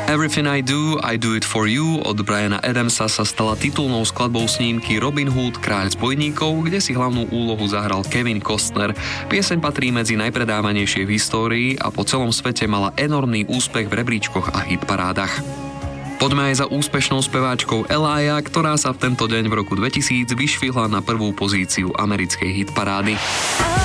Everything I Do It For You od Briana Adamsa sa stala titulnou skladbou snímky Robin Hood, kráľ zbojníkov, kde si hlavnú úlohu zahral Kevin Costner. Pieseň patrí medzi najpredávanejšie v histórii a po celom svete mala enormný úspech v rebríčkoch a hitparádach. Poďme aj za úspešnou speváčkou Elijah, ktorá sa v tento deň v roku 2000 vyšvihla na prvú pozíciu americkej hitparády.